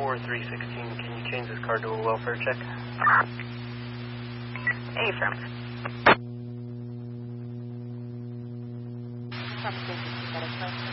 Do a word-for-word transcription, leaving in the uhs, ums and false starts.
four three sixteen, can you change this car to a welfare check? Affirmative. Conversation,